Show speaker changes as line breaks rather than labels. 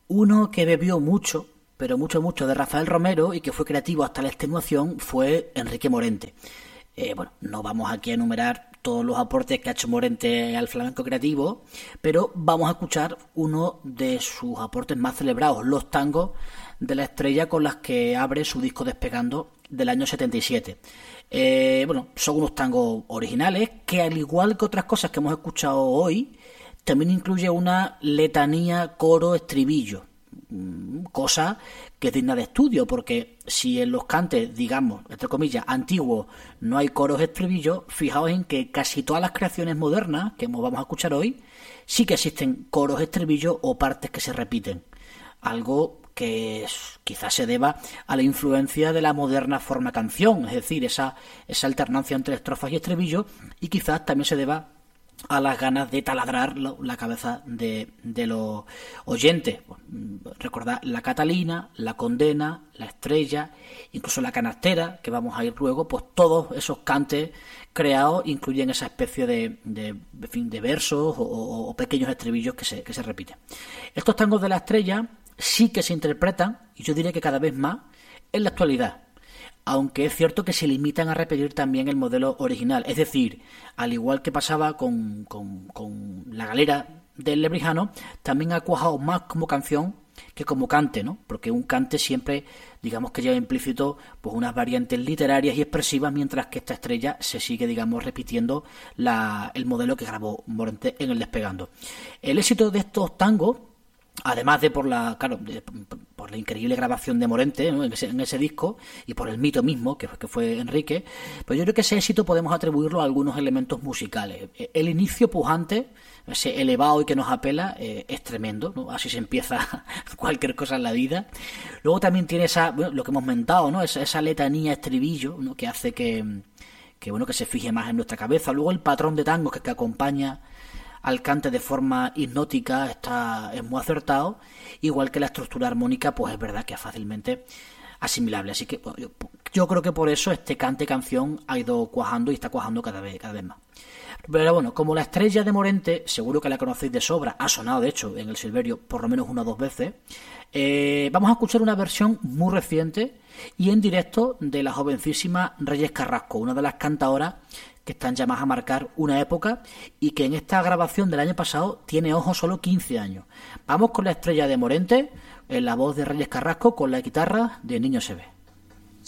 Uno que bebió mucho, pero mucho, mucho de Rafael Romero y que fue creativo hasta la extenuación fue Enrique Morente. Bueno, no vamos aquí a enumerar todos los aportes que ha hecho Morente al flamenco creativo, pero vamos a escuchar uno de sus aportes más celebrados, los tangos de la estrella con las que abre su disco Despegando del año 77. Bueno, son unos tangos originales que, al igual que otras cosas que hemos escuchado hoy, también incluye una letanía, coro, estribillo, cosa que es digna de estudio, porque si en los cantes, digamos, entre comillas, antiguos, no hay coros, estribillos, fijaos en que casi todas las creaciones modernas que vamos a escuchar hoy sí que existen coros, estribillos o partes que se repiten, algo que quizás se deba a la influencia de la moderna forma canción, es decir, esa alternancia entre estrofas y estribillos, y quizás también se deba a las ganas de taladrar la cabeza de los oyentes. Recordad la Catalina, la Condena, la Estrella, incluso la Canastera, que vamos a ir luego, pues todos esos cantes creados incluyen esa especie de versos o pequeños estribillos que se repiten. Estos tangos de la Estrella sí que se interpretan, y yo diría que cada vez más, en la actualidad, aunque es cierto que se limitan a repetir también el modelo original. Es decir, al igual que pasaba con la Galera del Lebrijano, también ha cuajado más como canción que como cante, ¿no? Porque un cante siempre, digamos que lleva implícito pues unas variantes literarias y expresivas, mientras que esta estrella se sigue, digamos, repitiendo el modelo que grabó Morente en el Despegando. El éxito de estos tangos, además de por la increíble grabación de Morente, ¿no?, en ese disco, y por el mito mismo que fue Enrique, pues yo creo que ese éxito podemos atribuirlo a algunos elementos musicales. El inicio pujante, ese elevado y que nos apela, es tremendo, ¿no? Así se empieza cualquier cosa en la vida. Luego también tiene lo que hemos mentado, ¿no?, esa letanía, estribillo, ¿no?, que hace que se fije más en nuestra cabeza. Luego el patrón de tangos que acompaña al cante de forma hipnótica es muy acertado, igual que la estructura armónica, pues es verdad que es fácilmente asimilable. Así que yo creo que por eso este cante-canción ha ido cuajando y está cuajando cada vez más. Pero bueno, como la estrella de Morente, seguro que la conocéis de sobra, ha sonado de hecho en el Silverio por lo menos una o dos veces, vamos a escuchar una versión muy reciente y en directo de la jovencísima Reyes Carrasco, una de las cantadoras que están llamadas a marcar una época y que en esta grabación del año pasado tiene, ojo, solo 15 años. Vamos con la estrella de Morente, en la voz de Reyes Carrasco, con la guitarra de Niño se ve.